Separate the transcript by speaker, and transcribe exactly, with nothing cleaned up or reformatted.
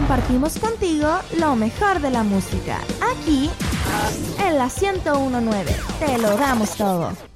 Speaker 1: compartimos contigo lo mejor de la música. Aquí, en la ciento uno punto nueve, te lo damos todo.